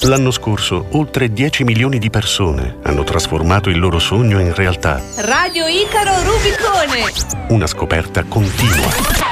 L'anno scorso, oltre 10 milioni di persone hanno trasformato il loro sogno in realtà. Radio Icaro Rubicone. Una scoperta continua.